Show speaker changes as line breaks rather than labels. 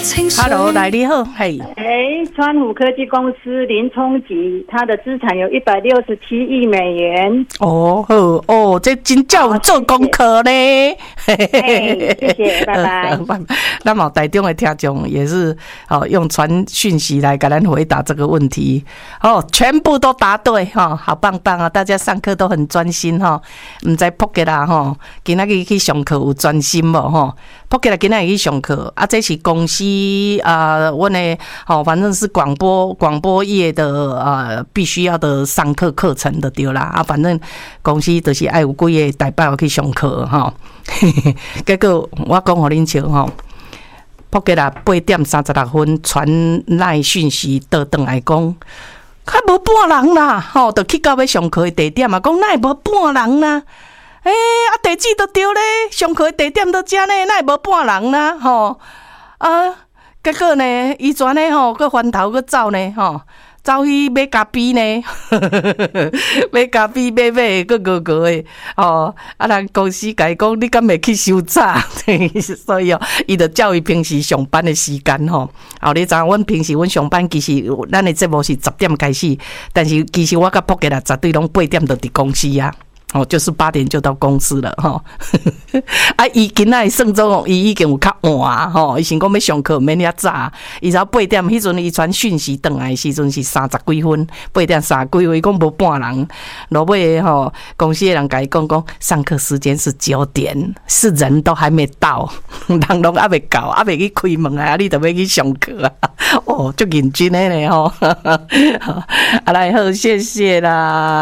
Hello， 来你好，嘿。
川湖科技公司林冲吉，他的资产有167亿美元。
哦，好哦，这真叫有做功课呢。
谢谢，拜拜。
那么台中的听众也是用传讯息来给咱回答这个问题，全部都答对哈，好棒棒啊！大家上课都很专心哈，唔知扑吉啦哈，今仔日去上课有专心无哈？扑吉啦，今仔日去上课啊，这是公司阮的反正是广播业的必须要的上课课程的对啦啊，反正公司就是爱有几个代表去上课哈。结果我讲互恁笑吼，扑吉啦8:36传赖讯息倒转来讲，较无半人啦，就去到要上课的地点啊，讲哪会无半人啦？地址都对咧，上课的地点都遮呢，哪会无半人啦？结果呢，伊全呢佮翻头佮走呢，走去买咖啡呢，买咖啡买佮个的，人公司甲伊讲，你敢袂去收早？所以伊就照伊平时上班的时间你知影，阮平时阮上班其实咱的节目是10点开始，但是其实我甲扑吉啦绝对拢8点就伫公司啊。就是8点就到公司了伊今仔算做伊已经有较晚伊想讲要上课免遐早，伊才8点，迄阵伊传讯息转来的时阵是30几分，8点30几分，伊讲无半人，落尾公司的人甲伊讲上课时间是9点，是人都还没到，人拢还没到，还没去开门啊，你就要去上课啊，足认真的呢来好，谢谢啦。